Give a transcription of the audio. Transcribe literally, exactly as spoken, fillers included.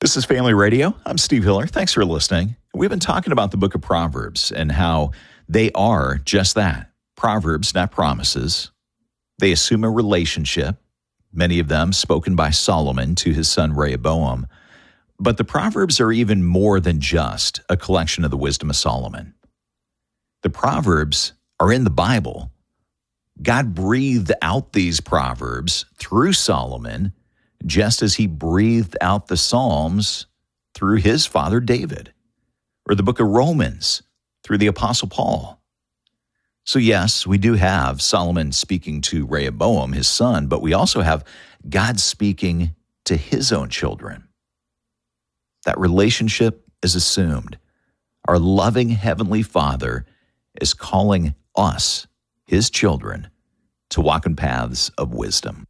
This is Family Radio. I'm Steve Hiller. Thanks for listening. We've been talking about the book of Proverbs and how they are just that. Proverbs, not promises. They assume a relationship, many of them spoken by Solomon to his son Rehoboam. But the Proverbs are even more than just a collection of the wisdom of Solomon. The Proverbs are in the Bible. God breathed out these Proverbs through Solomon, just as he breathed out the Psalms through his father David, or the book of Romans through the Apostle Paul. So yes, we do have Solomon speaking to Rehoboam, his son, but we also have God speaking to his own children. That relationship is assumed. Our loving Heavenly Father is calling us, his children, to walk in paths of wisdom.